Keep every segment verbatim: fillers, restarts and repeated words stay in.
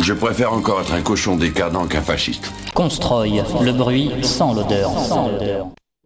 Je préfère encore être un cochon décadent qu'un fasciste. Constroy, le bruit sans l'odeur. Sans l'odeur.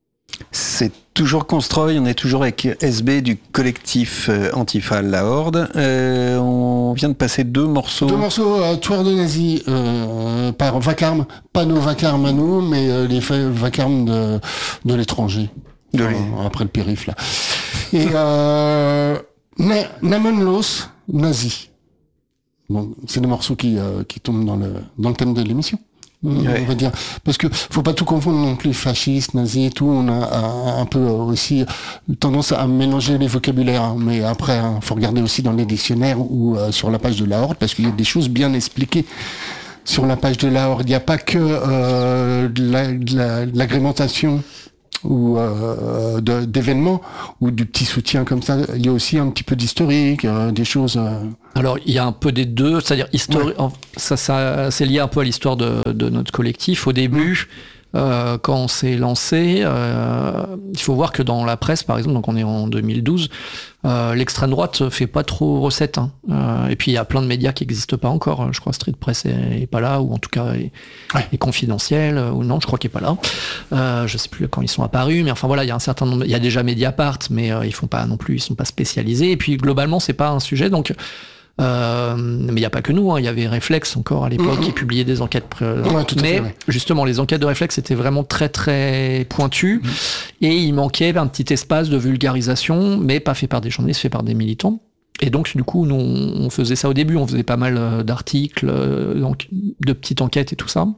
C'est toujours Constroy, on est toujours avec S B du collectif euh, Antifa La Horde. Euh, on vient de passer deux morceaux. Deux morceaux, euh, Tueur de nazis euh, par Vacarme, pas nos Vacarme à nous, mais euh, les Vacarme de, de l'étranger, de euh, les... après le périph' là. Et euh, Na- Namenlos, Nazi. Bon, c'est des morceaux qui, euh, qui tombent dans le, dans le thème de l'émission. Ouais. On va dire, parce que faut pas tout confondre non plus, fascistes, nazis et tout. On a un, un peu aussi tendance à mélanger les vocabulaires, hein, mais après, hein, faut regarder aussi dans les dictionnaires ou euh, sur la page de la Horde, parce qu'il y a des choses bien expliquées sur la page de la Horde. Il n'y a pas que euh, de, la, de, la, de l'agrémentation ou euh, de, d'événements ou du petit soutien comme ça. Il y a aussi un petit peu d'historique, euh, des choses. Euh... Alors il y a un peu des deux, c'est-à-dire histori- ouais. ça, ça, c'est lié un peu à l'histoire de, de notre collectif. Au début, mmh. euh, quand on s'est lancé, euh, il faut voir que dans la presse, par exemple, donc on est en deux mille douze, euh, l'extrême droite fait pas trop recette. Hein. Euh, et puis il y a plein de médias qui n'existent pas encore. Je crois Street Press est, est pas là, ou en tout cas est, ouais. est confidentiel, ou non, je crois qu'il est pas là. Euh, je sais plus quand ils sont apparus, mais enfin voilà, il y a un certain nombre. Il y a déjà Mediapart, mais euh, ils font pas non plus, ils sont pas spécialisés. Et puis globalement, c'est pas un sujet, donc. Euh, mais il n'y a pas que nous, hein. Il y avait Réflexe encore à l'époque mmh. qui publiait des enquêtes. Pré- ouais, mais fait, ouais. justement, les enquêtes de Réflexe étaient vraiment très très pointues mmh. et il manquait un petit espace de vulgarisation, mais pas fait par des journalistes, fait par des militants. Et donc du coup, nous on faisait ça au début, on faisait pas mal d'articles, de petites enquêtes et tout ça.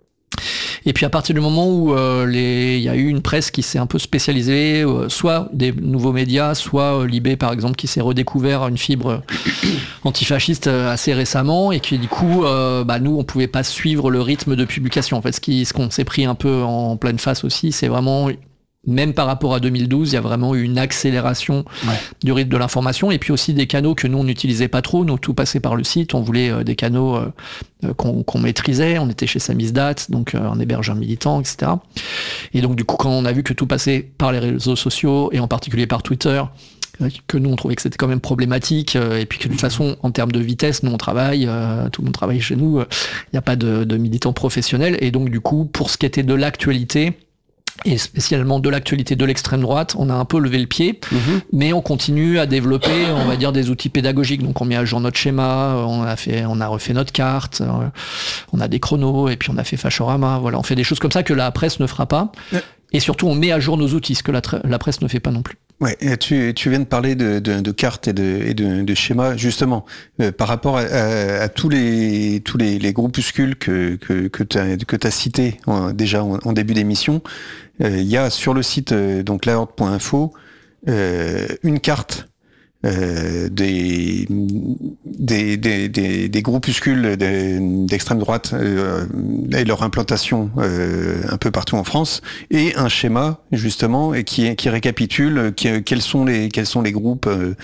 Et puis à partir du moment où euh, les, il y a eu une presse qui s'est un peu spécialisée, euh, soit des nouveaux médias, soit euh, Libé par exemple qui s'est redécouvert une fibre antifasciste assez récemment et qui du coup, euh, bah, nous on pouvait pas suivre le rythme de publication. En fait, ce, qui, ce qu'on s'est pris un peu en pleine face aussi, c'est vraiment... Même par rapport à deux mille douze, il y a vraiment eu une accélération ouais. du rythme de l'information et puis aussi des canaux que nous on n'utilisait pas trop. Nous tout passait par le site, on voulait euh, des canaux euh, qu'on, qu'on maîtrisait. On était chez Samizdat, donc euh, un hébergeur militant, et cetera. Et donc du coup quand on a vu que tout passait par les réseaux sociaux et en particulier par Twitter, euh, que nous on trouvait que c'était quand même problématique euh, et puis que de toute façon en termes de vitesse, nous on travaille, euh, tout le monde travaille chez nous. Il euh, n'y a pas de, de militants professionnels et donc du coup pour ce qui était de l'actualité. Et spécialement de l'actualité de l'extrême droite, on a un peu levé le pied, mmh. mais on continue à développer, on va dire, des outils pédagogiques. Donc on met à jour notre schéma, on a fait, on a refait notre carte, on a des chronos, et puis on a fait Fashorama. Voilà, on fait des choses comme ça que la presse ne fera pas. Et surtout, on met à jour nos outils, ce que la, tra- la presse ne fait pas non plus. Ouais, et tu, tu viens de parler de, de, de cartes et de, et de, de schémas, justement, euh, par rapport à, à, à tous les tous les, les groupuscules que que que t'as que t'as cités en, déjà en, en début d'émission. Il euh, y a sur le site euh, donc la horde point info euh, une carte euh, des, des, des, des, des groupuscules de, d'extrême droite euh, et leur implantation euh, un peu partout en France, et un schéma justement et qui, qui récapitule qui, quels sont les quels sont les groupes. Euh,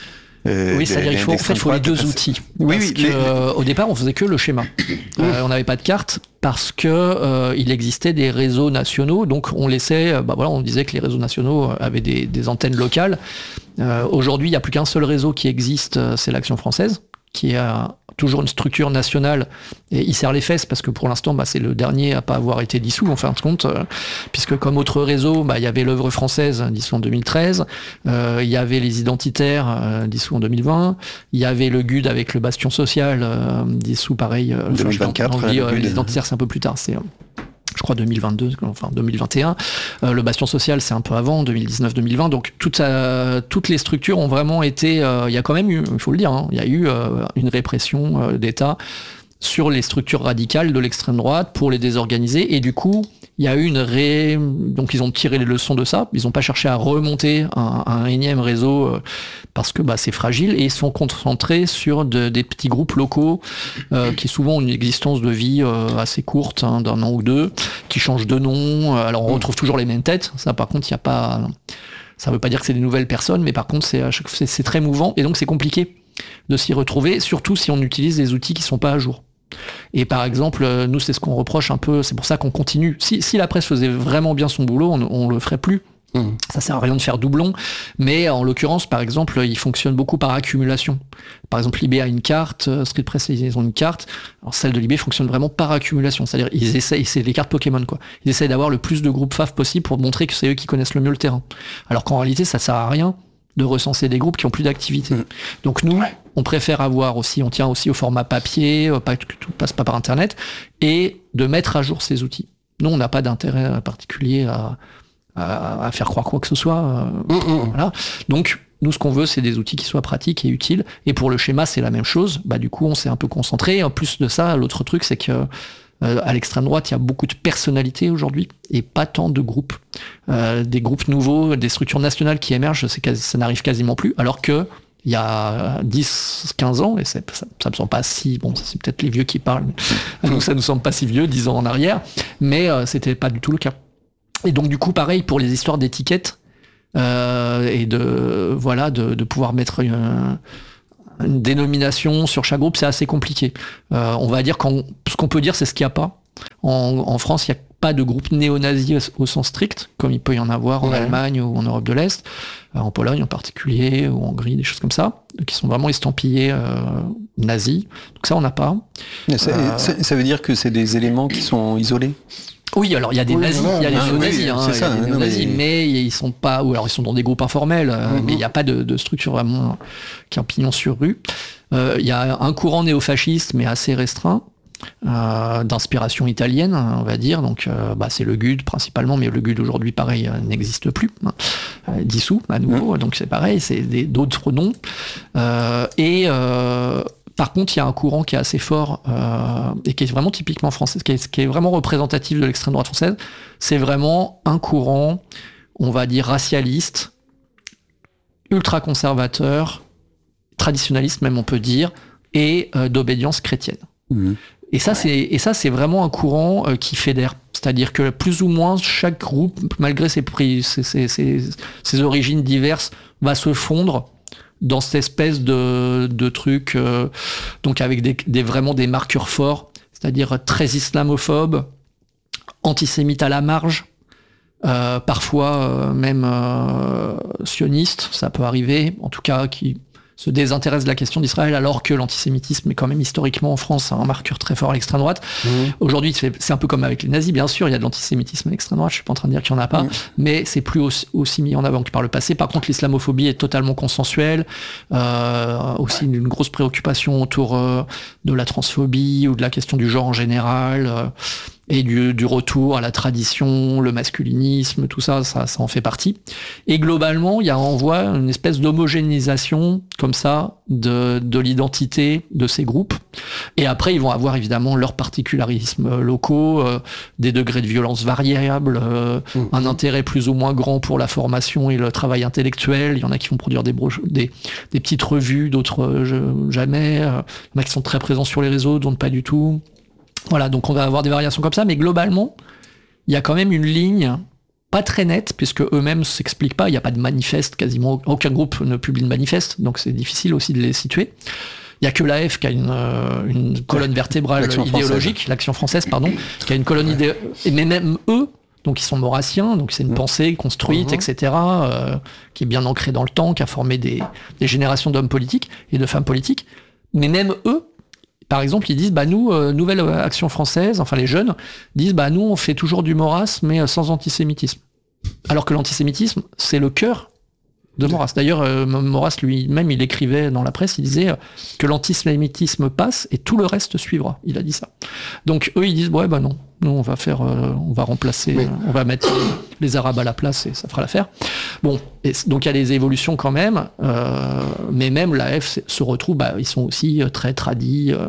Euh, oui, c'est-à-dire qu'il faut, en fait, il faut les deux outils. Oui, parce oui. Que, Les... euh, au départ, on faisait que le schéma. Euh, on n'avait pas de carte parce que euh, il existait des réseaux nationaux. Donc, on laissait, bah voilà, on disait que les réseaux nationaux avaient des, des antennes locales. Euh, aujourd'hui, il n'y a plus qu'un seul réseau qui existe, c'est l'Action française, qui a toujours une structure nationale, et il serre les fesses parce que pour l'instant, bah, c'est le dernier à pas avoir été dissous en fin de compte, euh, puisque comme autre réseau, bah, il y avait l'œuvre française dissous en deux mille treize, euh, il y avait les identitaires euh, dissous en deux mille vingt, il y avait le G U D avec le Bastion social euh, dissous pareil. Euh, deux mille vingt-quatre. Enfin, je dis, euh, les identitaires c'est un peu plus tard, c'est... Euh, je crois deux mille vingt-deux, enfin deux mille vingt et un. Euh, le Bastion social, c'est un peu avant, deux mille dix-neuf deux mille vingt. Donc toute sa, toutes les structures ont vraiment été... Il euh, y a quand même eu, il faut le dire, il hein, y a eu euh, une répression euh, d'État sur les structures radicales de l'extrême droite pour les désorganiser. Et du coup, il y a eu une ré... Donc ils ont tiré les leçons de ça. Ils n'ont pas cherché à remonter un, un énième réseau euh, parce que bah, c'est fragile, et ils sont concentrés sur de, des petits groupes locaux euh, qui souvent ont une existence de vie euh, assez courte, hein, d'un an ou deux, qui changent de nom. Alors on retrouve toujours les mêmes têtes. Ça, par contre, il n'y a pas... Ça ne veut pas dire que c'est des nouvelles personnes, mais par contre, c'est, c'est, c'est très mouvant, et donc c'est compliqué de s'y retrouver, surtout si on utilise des outils qui ne sont pas à jour. Et par exemple, nous, c'est ce qu'on reproche un peu, c'est pour ça qu'on continue. Si, si la presse faisait vraiment bien son boulot, on ne le ferait plus. Mmh. Ça sert à rien de faire doublon, mais en l'occurrence, par exemple, ils fonctionnent beaucoup par accumulation. Par exemple, Libé a une carte, Street Press ils ont une carte. Alors celle de Libé fonctionne vraiment par accumulation, c'est-à-dire ils essayent, c'est les cartes Pokémon quoi. Ils essayent d'avoir le plus de groupes F A F possible pour montrer que c'est eux qui connaissent le mieux le terrain. Alors qu'en réalité, ça sert à rien de recenser des groupes qui ont plus d'activité. Mmh. Donc nous, ouais. on préfère avoir aussi, on tient aussi au format papier, pas que tout passe pas par Internet, et de mettre à jour ces outils. Nous, on n'a pas d'intérêt particulier à à faire croire quoi que ce soit. Euh, mmh. Voilà. Donc, nous, ce qu'on veut, c'est des outils qui soient pratiques et utiles. Et pour le schéma, c'est la même chose. Bah, du coup, on s'est un peu concentré. En plus de ça, l'autre truc, c'est que euh, à l'extrême droite, il y a beaucoup de personnalités aujourd'hui et pas tant de groupes. Euh, des groupes nouveaux, des structures nationales qui émergent, c'est quasi, ça n'arrive quasiment plus. Alors que il y a dix, quinze ans, et c'est, ça, ça me semble pas si, bon, c'est peut-être les vieux qui parlent, mais nous, ça nous semble pas si vieux, dix ans en arrière, mais euh, c'était pas du tout le cas. Et donc du coup pareil pour les histoires d'étiquettes euh, et de voilà de, de pouvoir mettre une, une dénomination sur chaque groupe, c'est assez compliqué. Euh, on va dire qu'en, ce qu'on peut dire c'est ce qu'il n'y a pas. En, en France, il n'y a pas de groupe néo-nazi au, au sens strict, comme il peut y en avoir en ouais. Allemagne ou en Europe de l'Est, euh, en Pologne en particulier, ou en Hongrie, des choses comme ça, qui sont vraiment estampillés euh, nazis. Donc ça, on n'a pas. Ça, euh, ça, ça veut dire que c'est des éléments qui sont isolés ? Oui, alors il y a des oui, nazis, il y a les néo-nazis, oui, hein, il y a des néo-nazis, mais... mais ils sont pas, ou alors ils sont dans des groupes informels, mm-hmm. mais il n'y a pas de, de structure vraiment qui a un pignon sur rue. Euh, il y a un courant néofasciste, mais assez restreint, euh, d'inspiration italienne, on va dire. Donc, euh, bah, c'est le G U D principalement, mais le G U D aujourd'hui, pareil, euh, n'existe plus, hein, euh, dissous à nouveau. Mm-hmm. Donc c'est pareil, c'est des, d'autres noms. Euh, et euh, Par contre, il y a un courant qui est assez fort euh, et qui est vraiment typiquement français, qui est, qui est vraiment représentatif de l'extrême droite française. C'est vraiment un courant, on va dire racialiste, ultra conservateur, traditionnaliste même on peut dire, et euh, d'obédience chrétienne. Mmh. Et ça, ouais. c'est et ça, c'est vraiment un courant euh, qui fédère. C'est-à-dire que plus ou moins chaque groupe, malgré ses, ses, ses, ses, ses origines diverses, va se fondre dans cette espèce de, de truc, euh, donc avec des, des, vraiment des marqueurs forts, c'est-à-dire très islamophobes, antisémites à la marge, euh, parfois euh, même euh, sionistes, ça peut arriver, en tout cas qui se désintéressent de la question d'Israël, alors que l'antisémitisme est quand même historiquement en France un marqueur très fort à l'extrême droite. Mmh. Aujourd'hui, c'est, c'est un peu comme avec les nazis, bien sûr, il y a de l'antisémitisme à l'extrême droite, je suis pas en train de dire qu'il y en a pas, mmh. mais c'est plus aussi, aussi mis en avant que par le passé. Par contre, l'islamophobie est totalement consensuelle, euh, aussi une grosse préoccupation autour euh, de la transphobie ou de la question du genre en général, euh, et du, du retour à la tradition, le masculinisme, tout ça, ça, ça en fait partie. Et globalement, il y a, on voit une espèce d'homogénéisation, comme ça, de, de l'identité de ces groupes. Et après, ils vont avoir évidemment leurs particularismes locaux, euh, des degrés de violence variables, euh, mmh. un intérêt plus ou moins grand pour la formation et le travail intellectuel. Il y en a qui vont produire des, broches, des, des petites revues, d'autres euh, jamais. Euh, il y en a qui sont très présents sur les réseaux, d'autres pas du tout. Voilà, donc on va avoir des variations comme ça, mais globalement, il y a quand même une ligne pas très nette, puisque eux-mêmes ne s'expliquent pas, il n'y a pas de manifeste, quasiment aucun groupe ne publie de manifeste, donc c'est difficile aussi de les situer. Il n'y a que l'A F qui a une, euh, une colonne vertébrale L'action idéologique, française. l'Action française, pardon, qui a une colonne idéologique, mais même eux, donc ils sont maurassiens, donc c'est une mmh. pensée construite, mmh. et cetera, euh, qui est bien ancrée dans le temps, qui a formé des, des générations d'hommes politiques et de femmes politiques, mais même eux, par exemple, ils disent, bah nous, euh, Nouvelle Action Française, enfin les jeunes, disent, bah nous, on fait toujours du Maurras, mais sans antisémitisme. Alors que l'antisémitisme, c'est le cœur de Maurras. D'ailleurs, euh, Maurras lui-même, il écrivait dans la presse, il disait euh, que l'antisémitisme passe et tout le reste suivra. Il a dit ça. Donc eux, ils disent, ouais, bah non, nous, on va faire, euh, on va remplacer, euh, on va mettre les, les Arabes à la place et ça fera l'affaire. Bon, et donc il y a des évolutions quand même, euh, mais même l'A F se retrouve, bah, ils sont aussi très tradis, euh,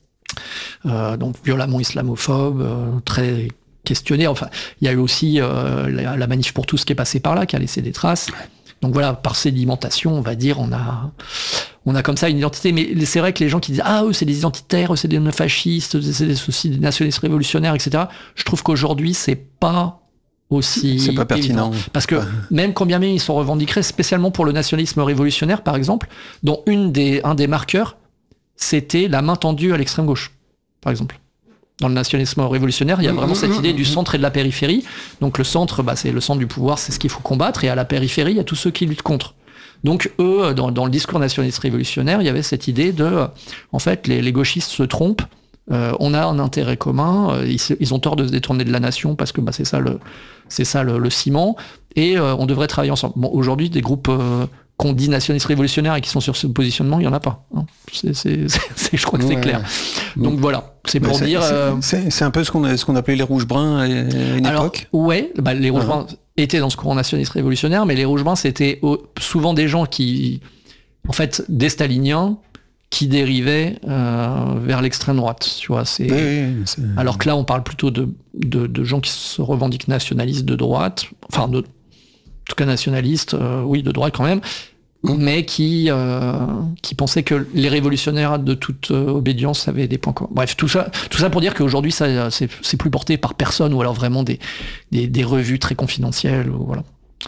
euh, donc violemment islamophobes, euh, très questionnés. Enfin, il y a eu aussi euh, la, la manif pour tous qui est passée par là, qui a laissé des traces. Donc voilà, par sédimentation, on va dire, on a, on a comme ça une identité. Mais c'est vrai que les gens qui disent « Ah, eux, c'est des identitaires, eux, c'est des fascistes, c'est des, aussi des nationalistes révolutionnaires, et cetera » Je trouve qu'aujourd'hui, c'est pas aussi... C'est pas pertinent. Évident. Parce que même quand bien même ils sont revendiqués, spécialement pour le nationalisme révolutionnaire, par exemple, dont une des, un des marqueurs, c'était la main tendue à l'extrême gauche, par exemple. Dans le nationalisme révolutionnaire, il y a vraiment cette idée du centre et de la périphérie. Donc le centre, bah, c'est le centre du pouvoir, c'est ce qu'il faut combattre, et à la périphérie, il y a tous ceux qui luttent contre. Donc eux, dans, dans le discours nationaliste révolutionnaire, il y avait cette idée de, en fait, les, les gauchistes se trompent, euh, on a un intérêt commun, euh, ils, ils ont tort de se détourner de la nation parce que bah, c'est ça le, c'est ça le, le ciment, et euh, on devrait travailler ensemble. Bon, aujourd'hui, des groupes euh, qu'on dit nationalistes révolutionnaires et qui sont sur ce positionnement, il n'y en a pas. Hein. C'est, c'est, c'est, je crois que c'est ouais. clair. Donc voilà, c'est pour c'est, dire... C'est, euh... c'est, c'est un peu ce qu'on, ce qu'on appelait les rouges-bruns à une Alors, époque. Ouais, bah, les rouges-bruns uh-huh. étaient dans ce courant nationaliste révolutionnaire, mais les rouges-bruns, c'était souvent des gens qui, en fait, des staliniens, qui dérivaient euh, vers l'extrême droite. Tu vois, c'est... Oui, oui, c'est... Alors que là, on parle plutôt de, de, de gens qui se revendiquent nationalistes de droite, enfin, de, en tout cas nationalistes, euh, oui, de droite quand même, mais qui, euh, qui pensaient que les révolutionnaires de toute euh, obédience avaient des points communs. Bref, tout ça, tout ça pour dire qu'aujourd'hui, ça, c'est, c'est plus porté par personne, ou alors vraiment des, des, des revues très confidentielles, ou voilà.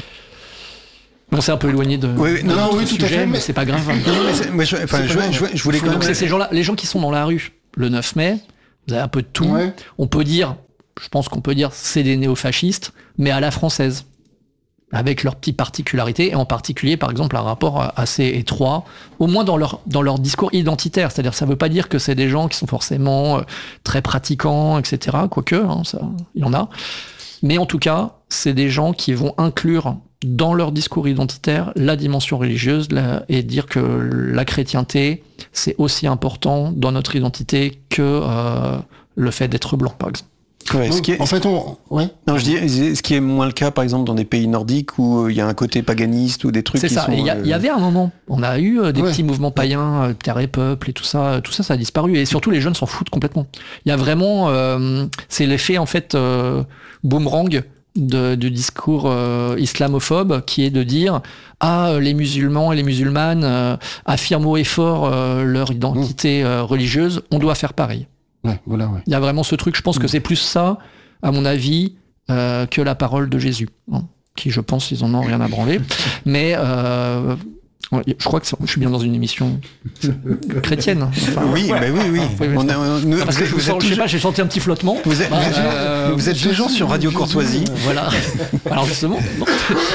On s'est un peu éloigné de, oui, oui, de non, notre oui, sujet, tout à fait, mais, mais c'est pas grave. Non, mais c'est, mais je, enfin, je, je, je voulais quand Donc même... c'est ces gens-là, les gens qui sont dans la rue le neuf mai, vous avez un peu de tout. Ouais. On peut dire, je pense qu'on peut dire, c'est des néofascistes, mais à la française, avec leurs petites particularités, et en particulier, par exemple, un rapport assez étroit, au moins dans leur, dans leur discours identitaire. C'est-à-dire, ça ne veut pas dire que c'est des gens qui sont forcément euh, très pratiquants, et cetera. Quoique, hein, ça, il y en a. Mais en tout cas, c'est des gens qui vont inclure dans leur discours identitaire la dimension religieuse la, et dire que la chrétienté, c'est aussi important dans notre identité que euh, le fait d'être blanc, par exemple. Ouais, Donc, ce qui est, en fait, on... Ouais. Non, je dis, ce qui est moins le cas, par exemple, dans des pays nordiques où il y a un côté paganiste ou des trucs c'est qui ça. sont... Il y, euh... y avait un moment, on a eu euh, des ouais. petits mouvements païens, euh, Terre et Peuple et tout ça, tout ça, ça a disparu. Et surtout, les jeunes s'en foutent complètement. Il y a vraiment... Euh, c'est l'effet, en fait, euh, boomerang de, du discours euh, islamophobe qui est de dire « Ah, les musulmans et les musulmanes euh, affirment haut et fort euh, leur identité euh, religieuse, on doit faire pareil. » Ouais, voilà, ouais. Il y a vraiment ce truc, je pense mmh. que c'est plus ça, à mon avis, euh, que la parole de Jésus, hein, qui, je pense, ils en ont rien à branler. Mais euh, je crois que je suis bien dans une émission chrétienne. Enfin, oui, ouais. bah oui, oui. oui, oui. On a, on, nous, Parce que je, vous sens, je sais pas, j'ai senti un petit flottement. Vous êtes, bah, vous êtes, euh, vous êtes toujours sur Radio Courtoisie. Voilà. Alors justement. Non.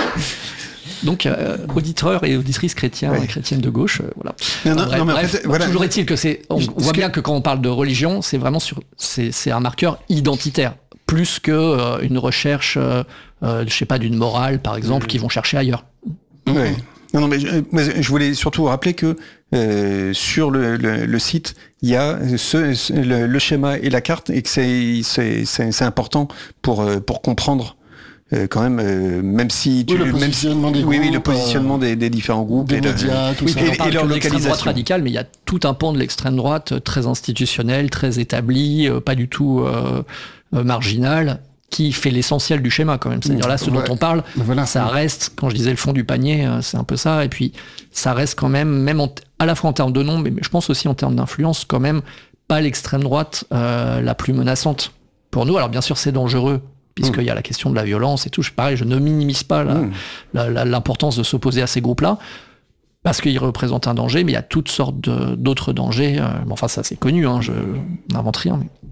Donc, euh, auditeurs et auditrices chrétiens ouais. et chrétiennes de gauche, euh, voilà. Non, non, bref, non, mais bref en fait, voilà. Toujours est-il que c'est, on, on voit que... bien que quand on parle de religion, c'est vraiment sur, c'est, c'est un marqueur identitaire, plus que euh, une recherche, euh, euh, je sais pas, d'une morale, par exemple, mmh. qu'ils vont chercher ailleurs. Ouais. Non, non, mais je, mais je voulais surtout rappeler que euh, sur le, le, le site, il y a ce, ce, le, le schéma et la carte, et que c'est, c'est, c'est, c'est important pour, pour comprendre. Euh, quand même, euh, même si tu, oui, le positionnement même, des oui, groupes, oui, le positionnement des, des différents groupes, des et médias, le, tout oui, ça. et, On parle et leur de l'extrême droite localisation radicale, mais il y a tout un pan de l'extrême droite très institutionnel, très établi, euh, pas du tout euh, euh, marginal, qui fait l'essentiel du schéma quand même. C'est-à-dire là, ce ouais. dont on parle, voilà. ça reste, quand je disais le fond du panier, euh, c'est un peu ça. Et puis, ça reste quand même, même en, à la fois en termes de nombre, mais je pense aussi en termes d'influence, quand même pas l'extrême droite euh, la plus menaçante pour nous. Alors bien sûr, c'est dangereux, puisqu'il mmh. y a la question de la violence et tout. Pareil, je ne minimise pas la, mmh. la, la, l'importance de s'opposer à ces groupes-là, parce qu'ils représentent un danger, mais il y a toutes sortes de, d'autres dangers. Euh, enfin, ça, c'est connu, hein, je n'invente rien. Mais...